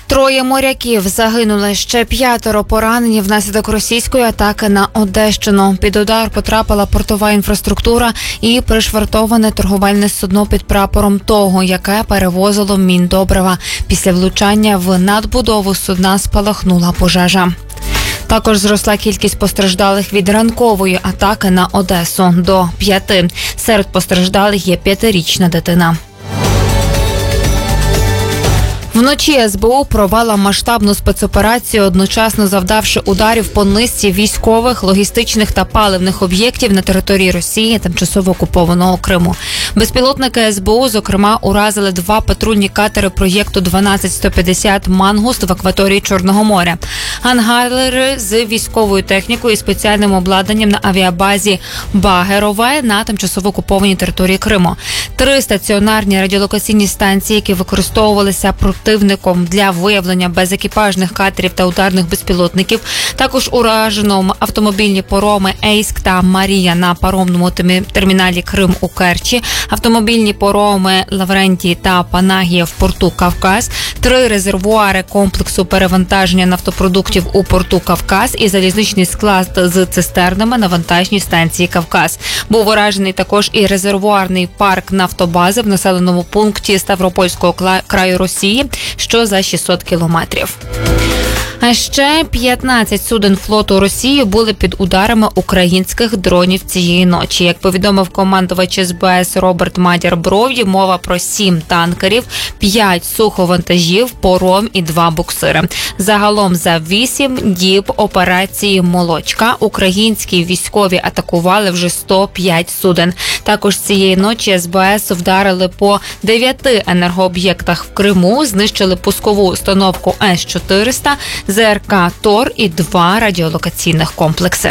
Троє моряків загинули, ще 5 поранені внаслідок російської атаки на Одещину. Під удар потрапила портова інфраструктура і пришвартоване торговельне судно під прапором того, яке перевозило міндобрива. Після влучання в надбудову судна спалахнула пожежа. Також зросла кількість постраждалих від ранкової атаки на Одесу до 5. Серед постраждалих є 5-річна дитина. Вночі СБУ провела масштабну спецоперацію, одночасно завдавши ударів по низці військових, логістичних та паливних об'єктів на території Росії, тимчасово окупованого Криму. Безпілотники СБУ, зокрема, уразили 2 патрульні катери проєкту 12150 «Мангуст» в акваторії Чорного моря. Ангари з військовою технікою і спеціальним обладнанням на авіабазі Багерове на тимчасово окупованій території Криму. 3 стаціонарні радіолокаційні станції, які використовувалися противником для виявлення безекіпажних катерів та ударних безпілотників. Також уражено автомобільні пароми «Ейск» та «Марія» на паромному терміналі Крим у Керчі, автомобільні пароми «Лаврентій» та «Панагія» в порту Кавказ, 3 резервуари комплексу перевантаження нафтопродуктів у порту Кавказ і залізничний склад з цистернами на вантажній станції Кавказ. Був уражений також і резервуарний парк нафтобази в населеному пункті Ставропольського краю Росії, що за 600 кілометрів. А ще 15 суден флоту Росії були під ударами українських дронів цієї ночі. Як повідомив командувач СБС Роберт Мадяр-Бровді, мова про 7 танкерів, 5 суховантажів, паром і 2 буксири. Загалом за 8 діб операції «Молочка» українські військові атакували вже 105 суден. Також цієї ночі СБС вдарили по 9 енергооб'єктах в Криму, знищили пускову установку С-400, ЗРК «Тор» і 2 радіолокаційних комплекси.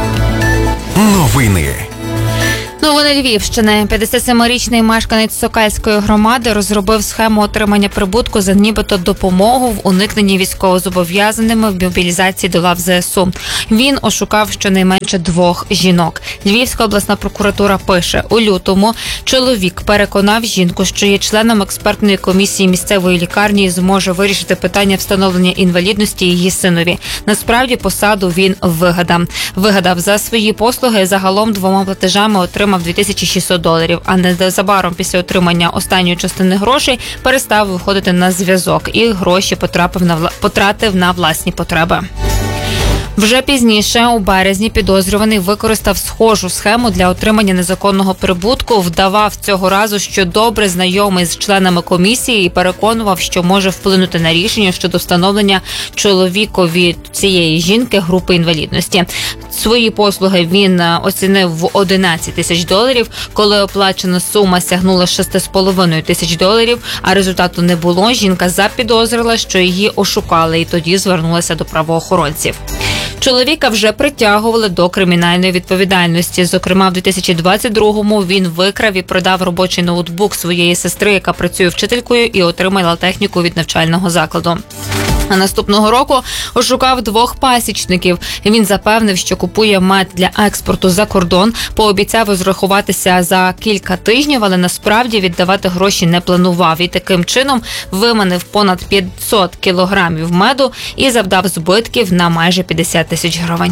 Новини. Новини Львівщини. 57-річний мешканець Сокальської громади розробив схему отримання прибутку за нібито допомогу в уникненні військовозобов'язаними в мобілізації до лав ЗСУ. Він ошукав щонайменше 2 жінок. Львівська обласна прокуратура пише, у лютому чоловік переконав жінку, що є членом експертної комісії місцевої лікарні і зможе вирішити питання встановлення інвалідності її синові. Насправді посаду він вигадав. За свої послуги загалом 2 платежами отримав $2600, а незабаром після отримання останньої частини грошей перестав виходити на зв'язок і гроші потратив на власні потреби. Вже пізніше, у березні, підозрюваний використав схожу схему для отримання незаконного прибутку, вдавав цього разу, що добре знайомий з членами комісії і переконував, що може вплинути на рішення щодо встановлення чоловікові цієї жінки групи інвалідності. Свої послуги він оцінив в $11 000, коли оплачена сума сягнула $6,5 тисяч, а результату не було, жінка запідозрила, що її ошукали і тоді звернулася до правоохоронців. Чоловіка вже притягували до кримінальної відповідальності. Зокрема, в 2022-му він викрав і продав робочий ноутбук своєї сестри, яка працює вчителькою, і отримала техніку від навчального закладу. А наступного року ошукав 2 пасічників. Він запевнив, що купує мед для експорту за кордон, пообіцяв розрахуватися за кілька тижнів, але насправді віддавати гроші не планував. І таким чином виманив понад 500 кілограмів меду і завдав збитків на майже 50 тисяч гривень.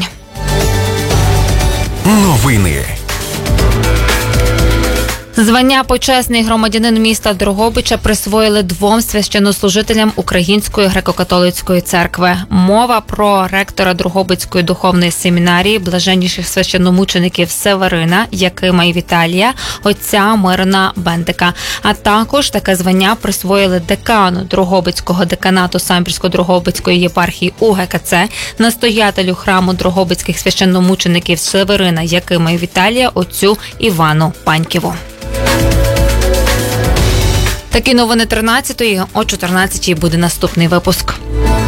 Новини. Звання «Почесний громадянин міста Дрогобича» присвоїли 2 священнослужителям Української греко-католицької церкви. Мова про ректора Дрогобицької духовної семінарії, блаженніших священномучеників Северина, Якима і Віталія, отця Мирона Бендика. А також таке звання присвоїли декану Дрогобицького деканату Самбірсько-Дрогобицької єпархії УГКЦ, настоятелю храму Дрогобицьких священномучеників Северина, Якима і Віталія, отцю Івану Паньківу. Такі новини 13-ї, о 14-й буде наступний випуск.